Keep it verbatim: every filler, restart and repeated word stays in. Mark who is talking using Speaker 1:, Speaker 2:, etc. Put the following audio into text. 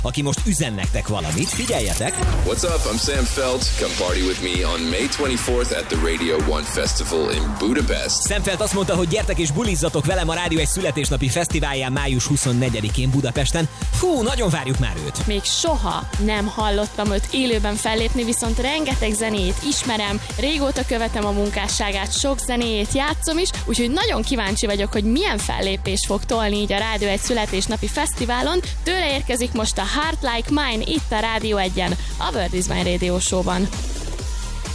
Speaker 1: aki most üzen nektek valamit. Figyeljetek!
Speaker 2: What's up? I'm Sam Felt. Come party with me on May twenty-fourth at the Radio One Festival in Budapest.
Speaker 1: Sam Felt azt mondta, hogy gyertek és bulizzatok velem a Rádió egy születésnapi fesztiválján május huszonnegyedikén Budapesten. Fú, nagyon várjuk már őt!
Speaker 3: Még soha nem hallottam őt élőben fellépni, viszont rengeteg zenét ismerem, régóta követem a munkásságát, sok zenéjét játszom is, úgyhogy nagyon kíváncsi vagyok, hogy milyen fellépés fog tolni így a Rádió egy születésnapi fesztiválon. Tőle érkezik most a Heart Like Mine itt a Rádió egyen, a World is My Radio Show-ban.